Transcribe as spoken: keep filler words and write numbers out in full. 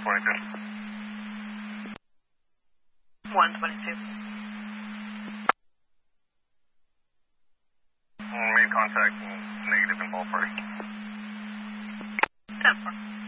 twenty-two. one twenty-two. Made contact, negative in ballpark. ten four.